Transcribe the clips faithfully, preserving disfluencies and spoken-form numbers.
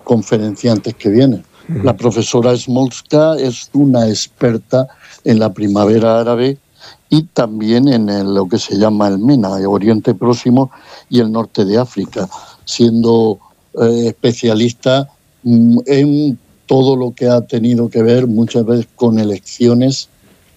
conferenciantes que vienen. Uh-huh. La profesora Smolska es una experta en la primavera árabe y también en el, lo que se llama el MENA, el Oriente Próximo y el norte de África, siendo eh, especialista mm, en todo lo que ha tenido que ver muchas veces con elecciones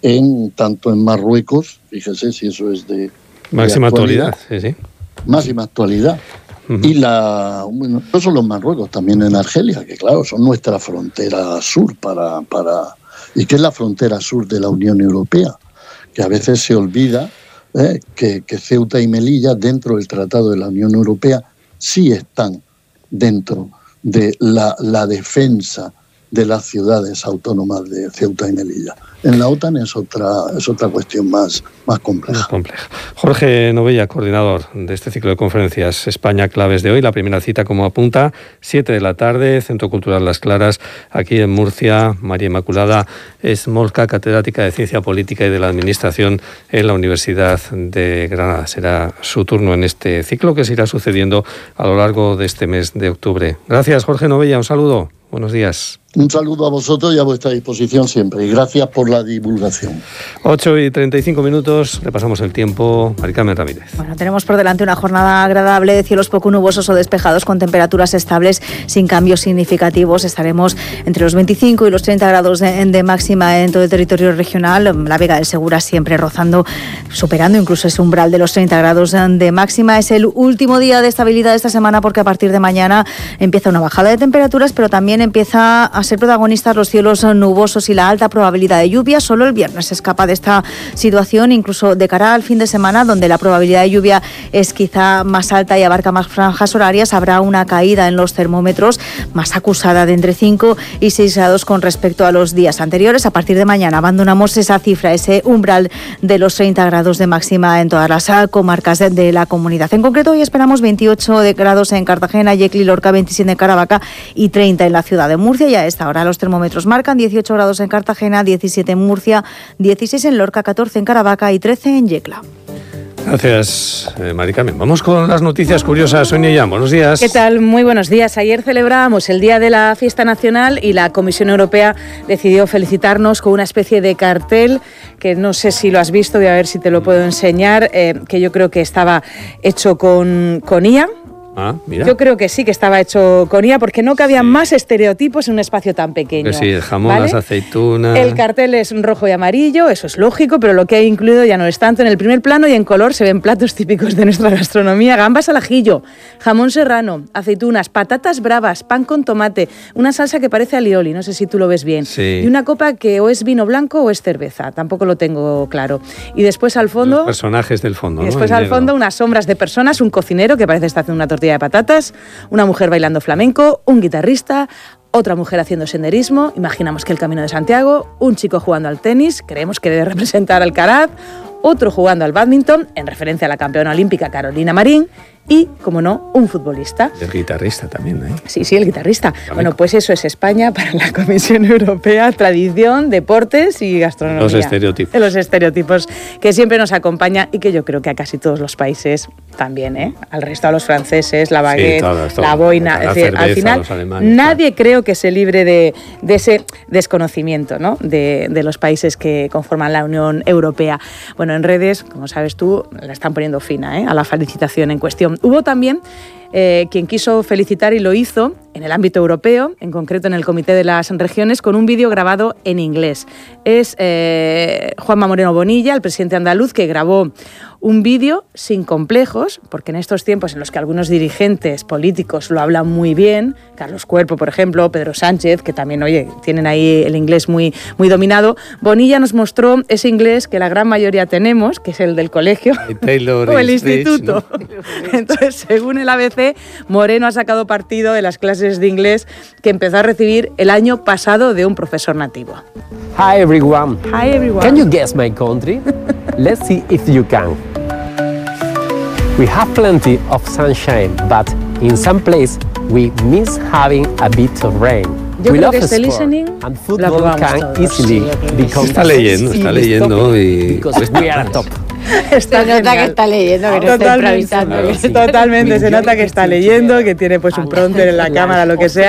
en tanto en Marruecos, fíjese si eso es de máxima de actualidad, actualidad, sí, sí. Máxima actualidad. Uh-huh. Y la, bueno, no solo en Marruecos, también en Argelia, que claro, son nuestra frontera sur para, para y que es la frontera sur de la Unión Europea, que a veces se olvida eh, que, que Ceuta y Melilla, dentro del Tratado de la Unión Europea, sí están dentro de la, la defensa de las ciudades autónomas de Ceuta y Melilla. En la OTAN es otra es otra cuestión más, más compleja. Más compleja. Jorge Novella, coordinador de este ciclo de conferencias España Claves de hoy. La primera cita, como apunta, siete de la tarde, Centro Cultural Las Claras, aquí en Murcia. María Inmaculada Smolska, catedrática de Ciencia Política y de la Administración en la Universidad de Granada. Será su turno en este ciclo que se irá sucediendo a lo largo de este mes de octubre. Gracias, Jorge Novella. Un saludo. Buenos días. Un saludo a vosotros y a vuestra disposición siempre. Y gracias por la divulgación. ocho y treinta y cinco minutos, repasamos el tiempo. Mari Carmen Ramírez. Bueno, tenemos por delante una jornada agradable de cielos poco nubosos o despejados con temperaturas estables sin cambios significativos. Estaremos entre los veinticinco y los treinta grados de, de máxima en todo el territorio regional. La Vega del Segura siempre rozando, superando incluso ese umbral de los treinta grados de máxima. Es el último día de estabilidad de esta semana porque a partir de mañana empieza una bajada de temperaturas, pero también empieza a ser protagonistas los cielos nubosos y la alta probabilidad de lluvia. Solo el viernes se escapa de esta situación, incluso de cara al fin de semana, donde la probabilidad de lluvia es quizá más alta y abarca más franjas horarias. Habrá una caída en los termómetros más acusada de entre cinco y seis grados con respecto a los días anteriores. A partir de mañana abandonamos esa cifra, ese umbral de los treinta grados de máxima en todas las comarcas de, de la comunidad. En concreto, hoy esperamos veintiocho grados en Cartagena, Yecla y Lorca, veintisiete en Caravaca y treinta en la ciudad de Murcia. Y a esta hora los termómetros marcan dieciocho grados en Cartagena, diecisiete en Murcia, dieciséis en Lorca, catorce en Caravaca y trece en Yecla. Gracias, eh, Mari Carmen. Vamos con las noticias curiosas. Sonia Llán, buenos días. ¿Qué tal? Muy buenos días. Ayer celebrábamos el Día de la Fiesta Nacional y la Comisión Europea decidió felicitarnos con una especie de cartel que no sé si lo has visto, voy a ver si te lo puedo enseñar, eh, que yo creo que estaba hecho con, con I A. Ah, mira. Yo creo que sí, que estaba hecho con I A, porque no cabían sí. más estereotipos en un espacio tan pequeño. Que sí, el jamón, ¿vale? Las aceitunas... El cartel es rojo y amarillo, eso es lógico, pero lo que hay incluido ya no es tanto. En el primer plano y en color se ven platos típicos de nuestra gastronomía: gambas al ajillo, jamón serrano, aceitunas, patatas bravas, pan con tomate, una salsa que parece alioli, no sé si tú lo ves bien, sí. y una copa que o es vino blanco o es cerveza, tampoco lo tengo claro. Y después al fondo... Los personajes del fondo, y ¿no? después al negro. fondo unas sombras de personas, un cocinero que parece estar haciendo una tortilla de patatas, una mujer bailando flamenco, un guitarrista, otra mujer haciendo senderismo, imaginamos que el Camino de Santiago, un chico jugando al tenis, creemos que debe representar al Alcaraz, otro jugando al bádminton, en referencia a la campeona olímpica Carolina Marín, y, como no, un futbolista. El guitarrista también, ¿eh? Sí, sí, el guitarrista. Flamenco. Bueno, pues eso es España para la Comisión Europea, tradición, deportes y gastronomía. Los estereotipos. Los estereotipos que siempre nos acompañan y que yo creo que a casi todos los países también, ¿eh? Al resto, a los franceses, la baguette, sí, todos, todos. la boina. La es decir, cerveza, al final, los alemanes, nadie claro. creo que se libre de, de ese desconocimiento, ¿no? de, de los países que conforman la Unión Europea. Bueno, en redes, como sabes tú, la están poniendo fina, ¿eh? a la felicitación en cuestión. Hubo también eh, quien quiso felicitar y lo hizo en el ámbito europeo, en concreto en el Comité de las Regiones, con un vídeo grabado en inglés. Es eh, Juanma Moreno Bonilla, el presidente andaluz, que grabó un vídeo sin complejos, porque en estos tiempos en los que algunos dirigentes políticos lo hablan muy bien, Carlos Cuerpo, por ejemplo, Pedro Sánchez, que también, oye, tienen ahí el inglés muy, muy dominado, Bonilla nos mostró ese inglés que la gran mayoría tenemos, que es el del colegio Taylor o el Rich, instituto. ¿no? Entonces, según el A B C, Moreno ha sacado partido de las clases de inglés que empezó a recibir el año pasado de un profesor nativo. Hi everyone. Hi everyone. Can you guess my country? Let's see if you can. We have plenty of sunshine, but in some places we miss having a bit of rain. Yo we creo love que este sport, listening and lo football aprobamos can todos. easily Sí, become está leyendo, está leyendo y because we are top. Está se nota que está leyendo, que no está improvisando. Totalmente, se nota que está leyendo, que tiene pues un prompter en la cámara, lo que sea.